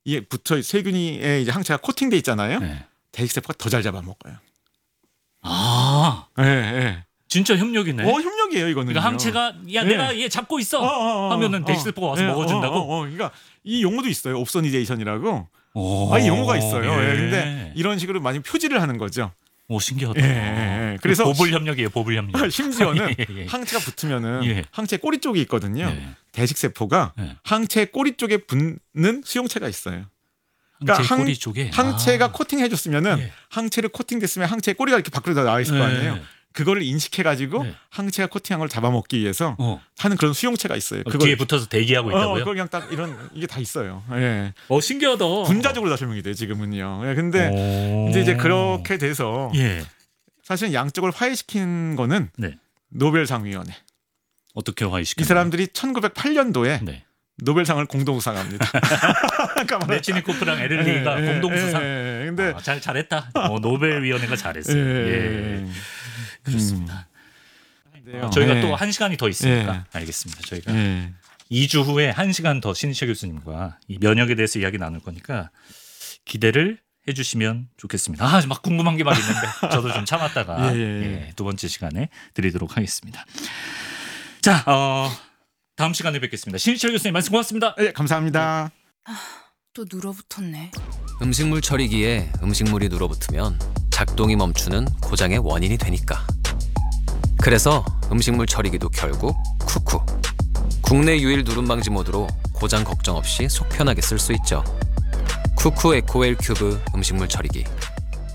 이게 붙어 세균에 이제 항체가 코팅돼 있잖아요. 네. 대식세포가 더 잘 잡아먹어요. 아, 예, 예. 진짜 협력이네. 협력이에요, 이거는. 그러니까 항체가 야 내가 얘 잡고 있어 하면은 대식세포가 와서 먹어준다고. 그러니까 이 용어도 있어요. 옵소니제이션이라고. 이 용어가 있어요. 예. 근데 이런 식으로 많이 표지를 하는 거죠. 오, 신기하다. 그래서 보불 협력이에요, 보불 협력. 심지어는 예. 항체가 붙으면은 예. 항체 꼬리 쪽이 있거든요. 예. 대식세포가 예. 항체 꼬리 쪽에 붙는 수용체가 있어요. 항체 그러니까 꼬리 쪽에 항체가 코팅해줬으면은 예. 항체를 코팅됐으면 항체 꼬리가 이렇게 밖으로 나와 있을 거 아니에요. 그거를 인식해가지고 항체가 코팅한 걸 잡아먹기 위해서 하는 그런 수용체가 있어요. 그걸 뒤에 붙어서 대기하고 있다고요? 그걸 그냥 딱 이런 이게 다 있어요. 예. 신기하다. 분자적으로 다 설명이 돼요 지금은요. 근데 이제 그렇게 돼서 사실은 양쪽을 화해시킨 거는 노벨상위원회. 어떻게 화해시켰나요? 이 사람들이 1908년도에 노벨상을 공동 수상합니다. 메치니코프랑 에를리히가 공동 수상. 근데 잘했다. 노벨위원회가 잘했어요. 그렇습니다. 저희가 또 1시간이 더 있으니까 알겠습니다. 저희가 2주 후에 1시간 더 신희철 교수님과 이 면역에 대해서 이야기 나눌 거니까 기대를 해주시면 좋겠습니다. 막 궁금한 게 막 있는데 저도 좀 참았다가 두 번째 시간에 드리도록 하겠습니다. 자, 다음 시간에 뵙겠습니다. 신희철 교수님 말씀 고맙습니다. 감사합니다. 또 눌어붙었네. 음식물 처리기에 음식물이 눌어붙으면 작동이 멈추는 고장의 원인이 되니까. 그래서 음식물 처리기도 결국 쿠쿠. 국내 유일 누름 방지 모드로 고장 걱정 없이 속 편하게 쓸 수 있죠. 쿠쿠 에코웰 큐브 음식물 처리기.